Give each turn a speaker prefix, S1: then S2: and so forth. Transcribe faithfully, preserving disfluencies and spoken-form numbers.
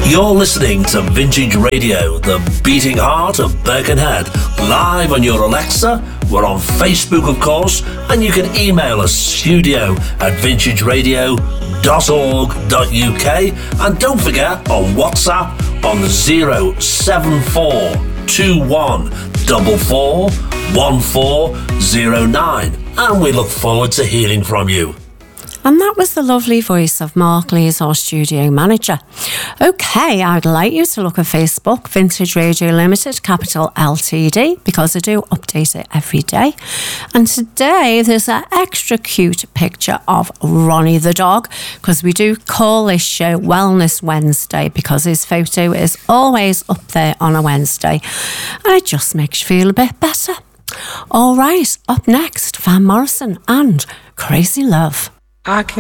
S1: You're listening to Vintage Radio, the beating heart of Birkenhead, live on your Alexa. We're on Facebook, of course, and you can email us studio at vintage radio dot org dot U K, and don't forget on WhatsApp on zero seven four two one four four one four zero nine, and we look forward to hearing from you.
S2: And that was the lovely voice of Mark Lees, our studio manager. OK, I'd like you to look at Facebook, Vintage Radio Limited, capital L T D, because I do update it every day. And today there's an extra cute picture of Ronnie the dog, because we do call this show Wellness Wednesday, because his photo is always up there on a Wednesday. And it just makes you feel a bit better. All right, up next, Van Morrison and Crazy Love.
S3: I can't